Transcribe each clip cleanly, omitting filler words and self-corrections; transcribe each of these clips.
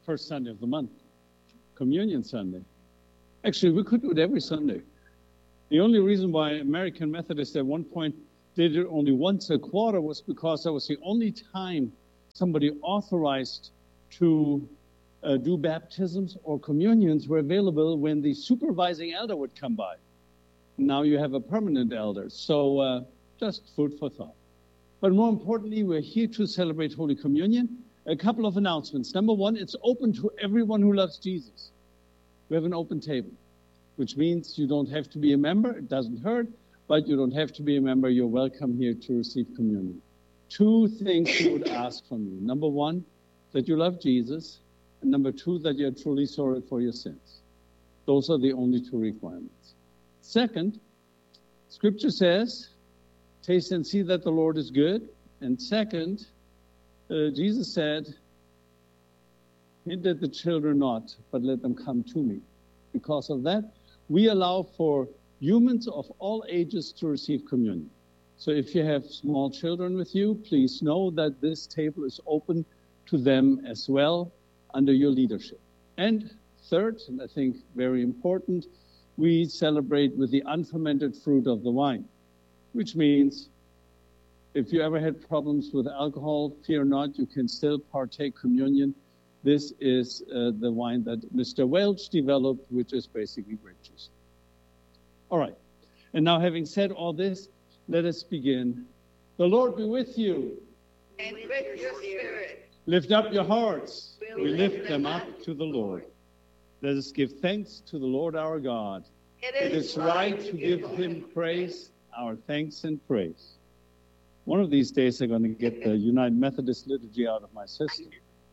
first Sunday of the month, Communion Sunday. Actually, we could do it every Sunday. The only reason why American Methodists at one point did it only once a quarter was because that was the only time somebody authorized to do baptisms or communions were available when the supervising elder would come by. Now you have a permanent elder, so just food for thought. But more importantly, we're here to celebrate Holy Communion. A couple of announcements. Number one, it's open to everyone who loves Jesus. We have an open table, which means you don't have to be a member. It doesn't hurt, but you don't have to be a member. You're welcome here to receive communion. Two things we would ask from you. Number one, that you love Jesus. And number two, that you're truly sorry for your sins. Those are the only two requirements. Second, Scripture says, taste and see that the Lord is good. And second, Jesus said, hinder the children not, but let them come to me. Because of that, we allow for humans of all ages to receive communion. So if you have small children with you, please know that this table is open to them as well under your leadership. And third, and I think very important, we celebrate with the unfermented fruit of the wine, which means if you ever had problems with alcohol, fear not, you can still partake communion. This is the wine that Mr. Welch developed, which is basically grape juice. All right. And now having said all this, let us begin. The Lord be with you. And with your spirit. Lift up your hearts. We lift them up to the Lord. Let us give thanks to the Lord our God. It is right to give him praise, our thanks and praise. One of these days I'm going to get the United Methodist liturgy out of my system.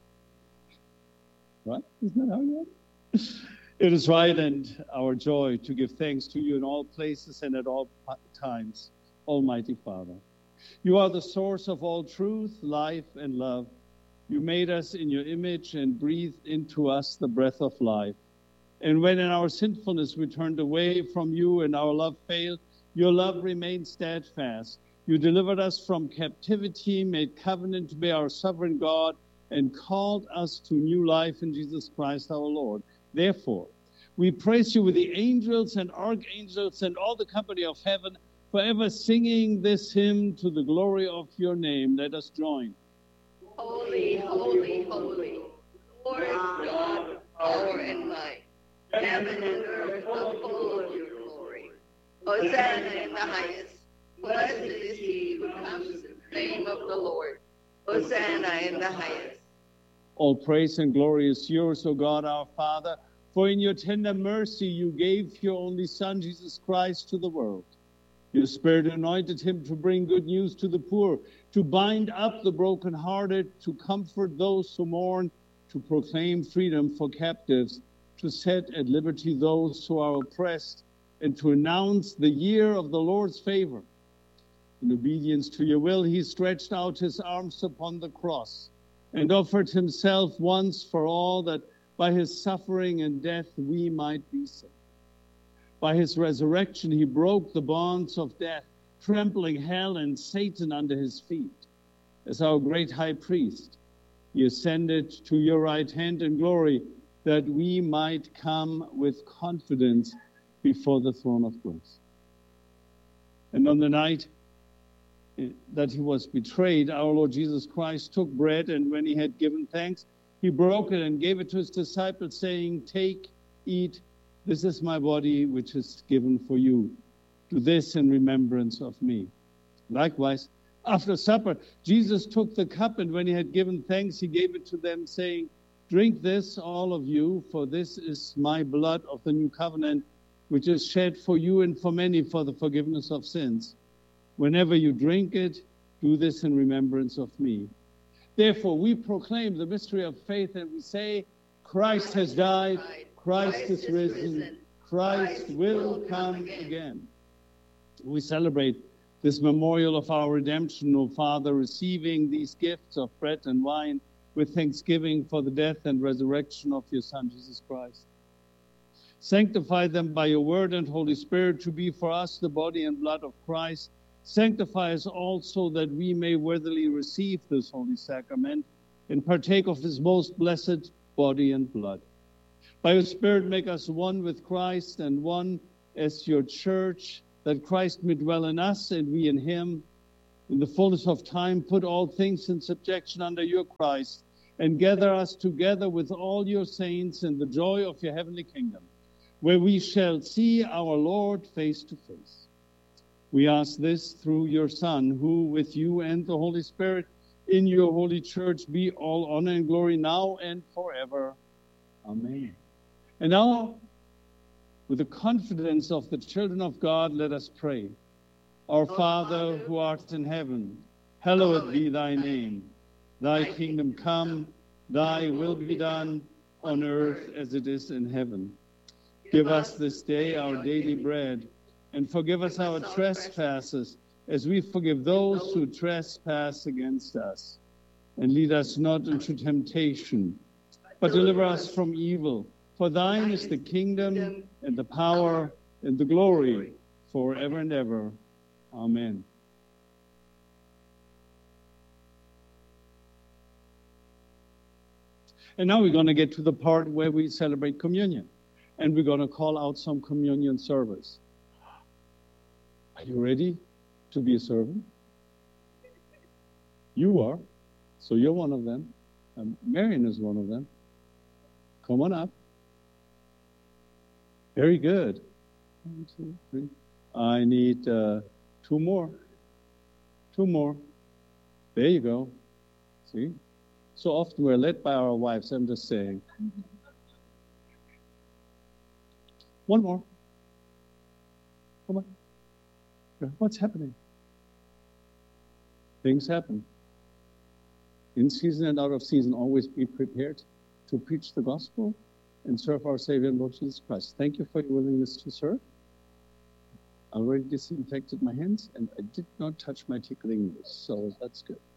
Right? Isn't that how you are? It is right and our joy to give thanks to you in all places and at all times, Almighty Father. You are the source of all truth, life, and love. You made us in your image and breathed into us the breath of life. And when in our sinfulness we turned away from you and our love failed, your love remained steadfast. You delivered us from captivity, made covenant to be our sovereign God, and called us to new life in Jesus Christ our Lord. Therefore, we praise you with the angels and archangels and all the company of heaven, forever singing this hymn to the glory of your name. Let us join. Holy, holy, holy, Lord God of power and might, heaven and earth are full of your glory. Hosanna in the highest. Blessed is he who comes in the name of the Lord. Hosanna in the highest. All praise and glory is yours, O God our Father, for in your tender mercy you gave your only Son, Jesus Christ, to the world. Your Spirit anointed him to bring good news to the poor, to bind up the brokenhearted, to comfort those who mourn, to proclaim freedom for captives, to set at liberty those who are oppressed, and to announce the year of the Lord's favor. In obedience to your will, he stretched out his arms upon the cross and offered himself once for all, that by his suffering and death we might be saved. By his resurrection, he broke the bonds of death, trampling hell and Satan under his feet. As our great high priest, he ascended to your right hand in glory, that we might come with confidence before the throne of grace. And on the night that he was betrayed, our Lord Jesus Christ took bread, and when he had given thanks, he broke it and gave it to his disciples, saying, "Take, eat, this is my body, which is given for you. Do this in remembrance of me." Likewise, after supper, Jesus took the cup, and when he had given thanks, he gave it to them, saying, "Drink this, all of you, for this is my blood of the new covenant, which is shed for you and for many for the forgiveness of sins. Whenever you drink it, do this in remembrance of me." Therefore, we proclaim the mystery of faith, and we say, Christ has died, Christ is risen, Christ will come again. We celebrate this memorial of our redemption, O Father, receiving these gifts of bread and wine with thanksgiving for the death and resurrection of your Son, Jesus Christ. Sanctify them by your word and Holy Spirit to be for us the body and blood of Christ. Sanctify us also that we may worthily receive this holy sacrament and partake of his most blessed body and blood. By your Spirit, make us one with Christ and one as your church, that Christ may dwell in us and we in him. In the fullness of time, put all things in subjection under your Christ, and gather us together with all your saints in the joy of your heavenly kingdom, where we shall see our Lord face to face. We ask this through your Son, who with you and the Holy Spirit in your holy church be all honor and glory now and forever. Amen. And now, with the confidence of the children of God, let us pray. Our Father, who art in heaven, hallowed be thy name. Thy kingdom come, thy will be done on earth as it is in heaven. Give us this day our daily bread, and forgive us our trespasses, as we forgive those who trespass against us. And lead us not into temptation, but deliver us from evil. For thine is the kingdom, and the power, and the glory, forever and ever. Amen. And now we're going to get to the part where we celebrate communion. And we're going to call out some communion servers. Are you ready to be a servant? You are. So you're one of them. Marion is one of them. Come on up. Very good. 1, 2, 3. I need 2 more. 2 more. There you go. See? So often we're led by our wives, I'm just saying. 1 more. Come on. What's happening? Things happen. In season and out of season, always be prepared to preach the gospel and serve our Savior and Lord Jesus Christ. Thank you for your willingness to serve. I already disinfected my hands, and I did not touch my tickling nose, so that's good.